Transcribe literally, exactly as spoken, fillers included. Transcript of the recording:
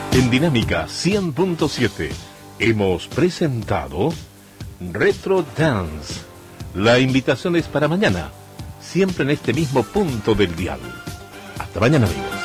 En Dinámica cien punto siete hemos presentado Retro Dance. La invitación es para mañana, siempre en este mismo punto del dial. Hasta mañana, amigos.